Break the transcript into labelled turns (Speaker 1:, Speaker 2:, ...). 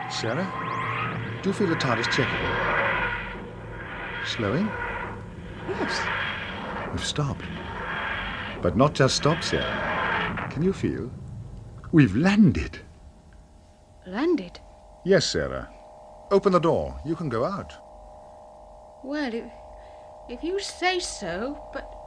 Speaker 1: Sarah, do you feel the TARDIS checking? Slowing?
Speaker 2: Yes.
Speaker 1: We've stopped. But not just stopped, Sarah. Can you feel? We've landed.
Speaker 2: Landed?
Speaker 1: Yes, Sarah. Open the door. You can go out.
Speaker 2: Well, if you say so, but